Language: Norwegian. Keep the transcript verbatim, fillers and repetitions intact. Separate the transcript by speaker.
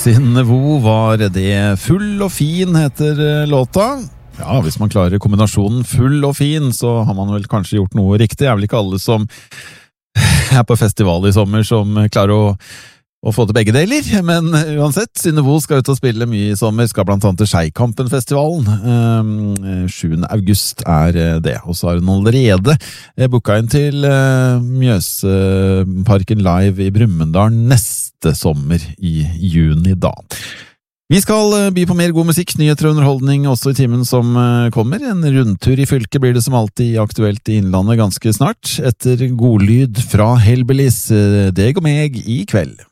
Speaker 1: Synnevo var det. Full og fin heter låta. Ja, hvis man klarer kombinasjonen full og fin, så har man vel kanskje gjort noe riktig. Det er vel ikke alle som er på festival i sommer som klarer å, å få til begge deler. Men uansett, Synnevo skal ut og spille mye i sommer, skal blant annet til Skeikampen-festivalen. sjuende august er det, og så har hun allerede booka inn til Mjøsparken Live i Brumunddal neste sommer i juni da. Vi skal by på mer god musikk, nyheter og underholdning også i timen som kommer. En rundtur i fylket blir det som alltid aktuelt i Innlandet ganske snart, etter godlyd fra Hellbillies, deg og meg i kveld.